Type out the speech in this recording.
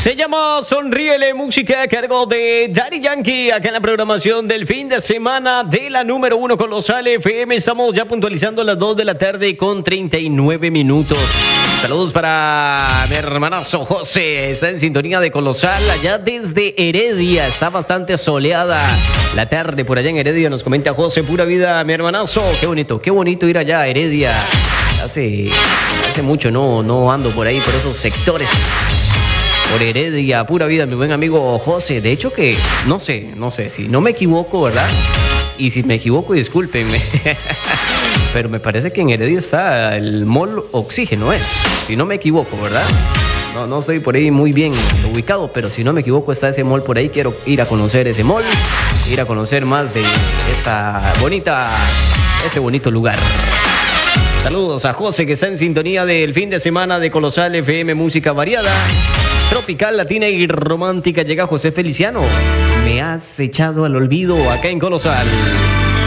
Se llama Sonríele, música a cargo de Daddy Yankee, acá en la programación del fin de semana de la número 1 Colosal FM. Estamos ya puntualizando las 2 de la tarde con 39 minutos. Saludos para mi hermanazo José, está en sintonía de Colosal, allá desde Heredia. Está bastante soleada la tarde por allá en Heredia, nos comenta José, pura vida, mi hermanazo. Qué bonito ir allá a Heredia. Hace mucho no ando por ahí, por esos sectores. Por Heredia, pura vida, mi buen amigo José. De hecho que, no sé, si no me equivoco, ¿verdad? Y si me equivoco, discúlpenme. Pero me parece que en Heredia está el Mall Oxígeno, ¿eh? Si no me equivoco, ¿verdad? No estoy por ahí muy bien ubicado, pero si no me equivoco está ese mall por ahí. Quiero ir a conocer ese mall, ir a conocer más de este bonito lugar. Saludos a José, que está en sintonía del fin de semana de Colosal FM, música variada, tropical, latina y romántica. Llega José Feliciano. Me has echado al olvido acá en Colosal.